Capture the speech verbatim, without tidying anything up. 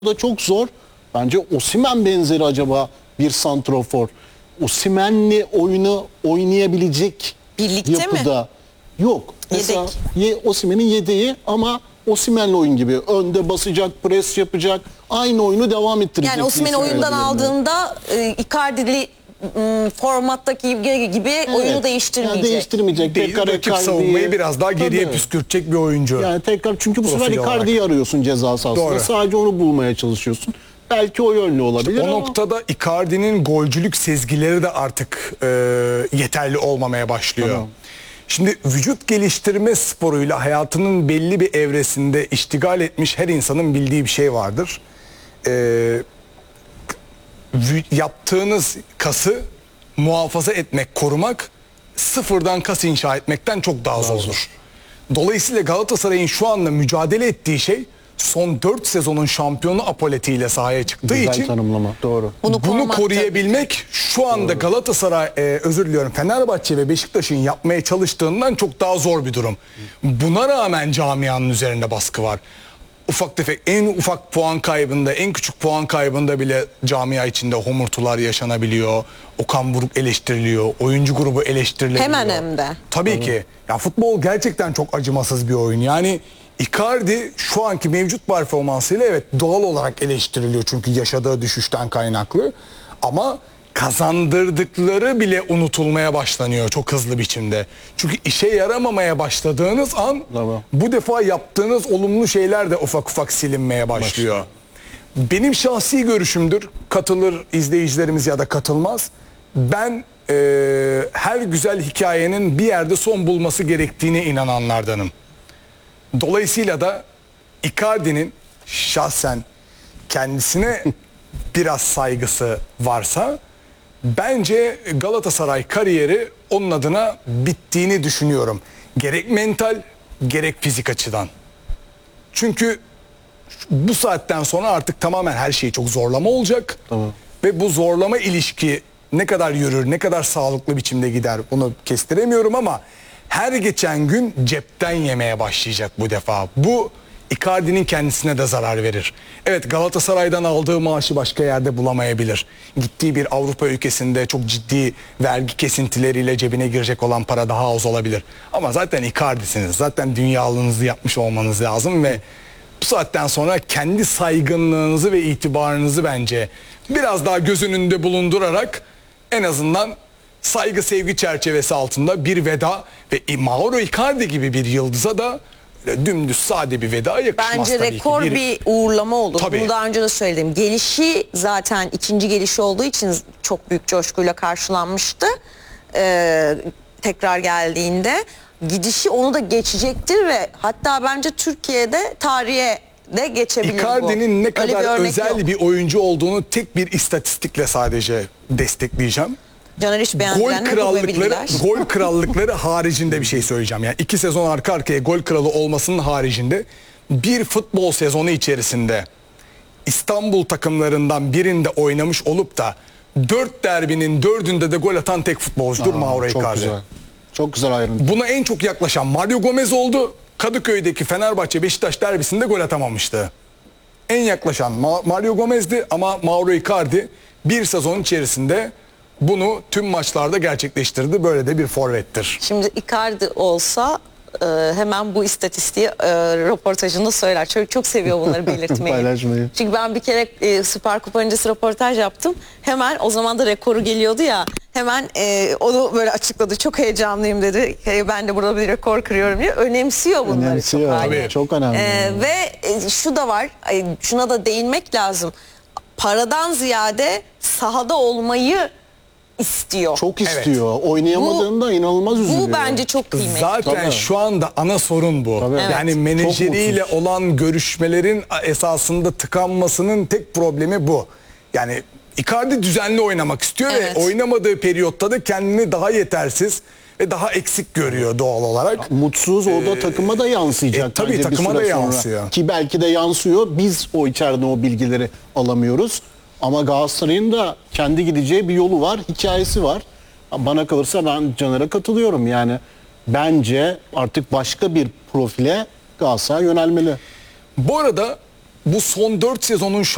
da çok zor. Bence Osimhen benzeri acaba bir santrofor. Osimhen'li oyunu oynayabilecek Birlikte yapıda mi? yok. Mesela ye, Osimhen'in yedeği ama Osimhen'li oyun gibi. Önde basacak, pres yapacak. Aynı oyunu devam ettirecek. Yani Osimhen'i oyundan aldığında e, Icardi'li m, formattaki gibi, gibi Evet. oyunu değiştirmeyecek. Yani değiştirmeyecek. Değil, tekrar rakip Icardi'yi- savunmayı biraz daha geriye Tabii. püskürtecek bir oyuncu. Yani tekrar çünkü bu sefer Profil olarak. Icardi'yi arıyorsun ceza sahasında. Doğru. Sadece onu bulmaya çalışıyorsun. Belki o yönlü olabilir O ama noktada Icardi'nin golcülük sezgileri de artık e, yeterli olmamaya başlıyor. Tamam. Şimdi vücut geliştirme sporuyla hayatının belli bir evresinde iştigal etmiş her insanın bildiği bir şey vardır. E, vü- yaptığınız kası muhafaza etmek, korumak sıfırdan kas inşa etmekten çok daha zordur. Dolayısıyla Galatasaray'ın şu anda mücadele ettiği şey son dört sezonun şampiyonu apoletiyle sahaya çıktığı güzel için tanımlama. Doğru. Bunu, bunu korumakta- koruyabilmek şu anda Galatasaray, e, özür diliyorum, Fenerbahçe ve Beşiktaş'ın yapmaya çalıştığından çok daha zor bir durum. Buna rağmen camianın üzerinde baskı var. Ufak tefek, en ufak puan kaybında, en küçük puan kaybında bile camia içinde homurtular yaşanabiliyor. Okan Buruk eleştiriliyor, oyuncu grubu eleştirilebiliyor. Hemen hem de. Tabii ki. Ya futbol gerçekten çok acımasız bir oyun. Yani Icardi şu anki mevcut performansıyla evet doğal olarak eleştiriliyor çünkü yaşadığı düşüşten kaynaklı. Ama kazandırdıkları bile unutulmaya başlanıyor çok hızlı biçimde. Çünkü işe yaramamaya başladığınız an Tamam. bu defa yaptığınız olumlu şeyler de ufak ufak silinmeye başlıyor. Benim şahsi görüşümdür. Katılır izleyicilerimiz ya da katılmaz. Ben eee, her güzel hikayenin bir yerde son bulması gerektiğine inananlardanım. Dolayısıyla da Icardi'nin şahsen kendisine biraz saygısı varsa bence Galatasaray kariyeri onun adına bittiğini düşünüyorum. Gerek mental gerek fizik açıdan. Çünkü bu saatten sonra artık tamamen her şey çok zorlama olacak. Tamam. Ve bu zorlama ilişki ne kadar yürür, ne kadar sağlıklı biçimde gider bunu kestiremiyorum ama her geçen gün cepten yemeye başlayacak bu defa. Bu Icardi'nin kendisine de zarar verir. Evet, Galatasaray'dan aldığı maaşı başka yerde bulamayabilir. Gittiği bir Avrupa ülkesinde çok ciddi vergi kesintileriyle cebine girecek olan para daha az olabilir. Ama zaten Icardi'siniz. Zaten dünyalığınızı yapmış olmanız lazım ve bu saatten sonra kendi saygınlığınızı ve itibarınızı bence biraz daha göz önünde bulundurarak en azından saygı sevgi çerçevesi altında bir veda ve Mauro Icardi gibi bir yıldıza da öyle dümdüz sade bir veda yakışmaz Bence tabii rekor ki. bir uğurlama olur. Tabii. Bunu daha önce de söyledim. Gelişi zaten ikinci gelişi olduğu için çok büyük coşkuyla karşılanmıştı. Ee, tekrar geldiğinde. Gidişi onu da geçecektir ve hatta bence Türkiye'de tarihe de geçebilir bu. Icardi'nin ne Öyle bir kadar örnek özel yok. bir oyuncu olduğunu tek bir istatistikle sadece destekleyeceğim. Caner hiç Gol beğendirenler krallıkları, bilgiler. gol krallıkları haricinde bir şey söyleyeceğim. Yani iki sezon arka arkaya gol kralı olmasının haricinde bir futbol sezonu içerisinde İstanbul takımlarından birinde oynamış olup da dört derbinin dördünde de gol atan tek futbolcudur Aa, Mauro çok Icardi. güzel. Çok güzel ayrıntı. Buna en çok yaklaşan Mario Gomez oldu. Kadıköy'deki Fenerbahçe Beşiktaş derbisinde gol atamamıştı. En yaklaşan Ma- Mario Gomez'di ama Mauro Icardi bir sezon içerisinde bunu tüm maçlarda gerçekleştirdi. Böyle de bir forvettir. Şimdi Icardi olsa e, hemen bu istatistiği e, röportajında söyler. Çok, çok seviyor bunları belirtmeyi. Paylaşmayı. Çünkü ben bir kere e, Süper Kupa öncesi röportaj yaptım. Hemen o zaman da rekoru geliyordu ya. Hemen e, onu böyle açıkladı. Çok heyecanlıyım dedi. E, ben de burada bir rekor kırıyorum diye. Önemsiyor bunları Önemsiyor. çok. Tabii. hali. Çok önemli. E, ve e, şu da var. E, şuna da değinmek lazım. Paradan ziyade sahada olmayı istiyor. Çok istiyor. Oynayamadığında inanılmaz üzülüyor. Bu bence çok kıymetli. Zaten Tabii. şu anda ana sorun bu. Tabii. Evet. Yani Çok menajeriyle mutsuz. olan görüşmelerin esasında tıkanmasının tek problemi bu. Yani Icardi düzenli oynamak istiyor Evet. ve oynamadığı periyotta da kendini daha yetersiz ve daha eksik görüyor doğal olarak. Mutsuz o da takıma da yansıyacak. e, tabii bence bir takıma süre da sonra. yansıyor. Ki belki de yansıyor. Biz o içeride o bilgileri alamıyoruz. Ama Galatasaray'ın da kendi gideceği bir yolu var, hikayesi var. Bana kalırsa ben Caner'e katılıyorum. Yani bence artık başka bir profile Galatasaray yönelmeli. Bu arada bu son dört sezonun